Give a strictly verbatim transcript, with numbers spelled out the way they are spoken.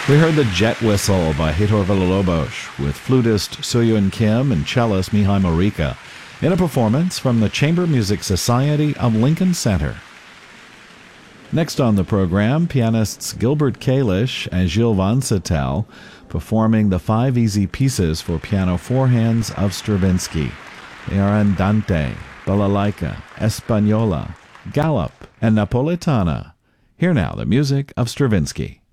We heard the Jet Whistle by Heitor Villa-Lobos with flutist Soo-Yun Kim and cellist Mihai Morica in a performance from the Chamber Music Society of Lincoln Center. Next on the program, pianists Gilbert Kalish and Gilles Vansatel performing the five easy pieces for piano four hands of Stravinsky. They are Andante, Balalaika, Espagnola, Galop, and Napolitana. Here now, the music of Stravinsky.